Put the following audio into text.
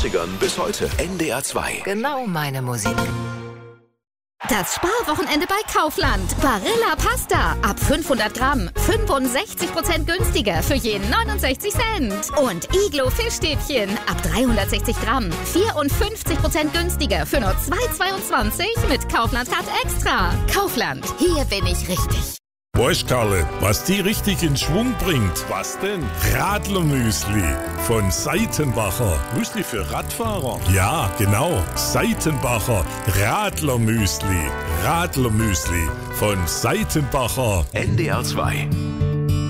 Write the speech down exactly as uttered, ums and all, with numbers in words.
neunzigern bis heute. N D R zwei. Genau meine Musik. Das Sparwochenende bei Kaufland. Barilla Pasta. Ab fünfhundert Gramm. fünfundsechzig Prozent günstiger für jeden neunundsechzig Cent. Und Iglo Fischstäbchen. Ab dreihundertsechzig Gramm. vierundfünfzig Prozent günstiger für nur zwei Euro zweiundzwanzig mit Kaufland-Card Extra. Kaufland. Hier bin ich richtig. Weißt Karle, was die richtig in Schwung bringt? Was denn? Radlermüsli von Seitenbacher. Müsli für Radfahrer? Ja, genau. Seitenbacher Radlermüsli. Radlermüsli von Seitenbacher. N D R zwei.